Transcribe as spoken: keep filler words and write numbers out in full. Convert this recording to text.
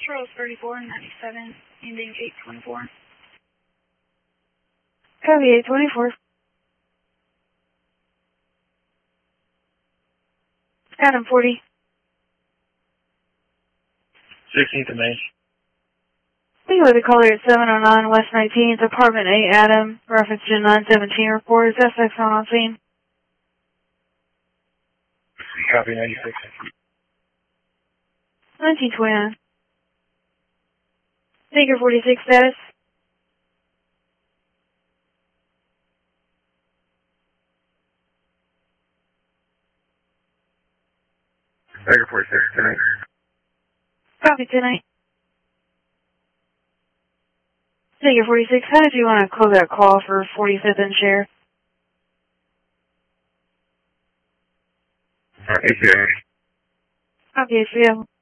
Charles thirty-four ninety-seven, ending eight twenty-four. Copy eight twenty-four. Adam forty. sixteenth of May. We go to caller at seven oh nine West nineteenth, apartment eight, Adam, reference to nine seventeen report. Is S X on on scene? Copy ninety-six. nineteen twenty-nine. Figure forty-six status. Baker forty-six, tonight. Copy tonight. Figure forty-six, how did you want to close that call for forty-fifth and share? A C A. Copy A C O.